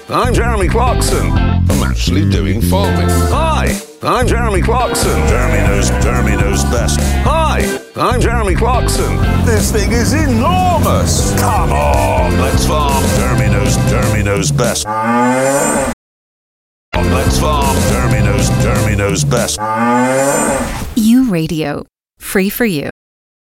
I'm Jeremy Clarkson. I'm actually doing farming. Hi, I'm Jeremy Clarkson. Jeremy knows best. Hi, I'm Jeremy Clarkson. This thing is enormous. Come on, let's farm. Jeremy knows best. Let's farm. Jeremy knows best. You Radio. Free for you.